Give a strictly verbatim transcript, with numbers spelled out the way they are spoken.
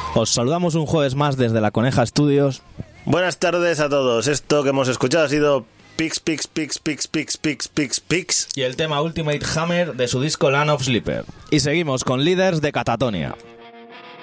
Os saludamos un jueves más desde la Coneja Studios. Buenas tardes a todos. Esto que hemos escuchado ha sido Pix, Pix, Pix, Pix, Pix, Pix, Pix, Pix. Y el tema Ultimate Hammer de su disco Land of Sleeper. Y seguimos con Leaders de Catatonia.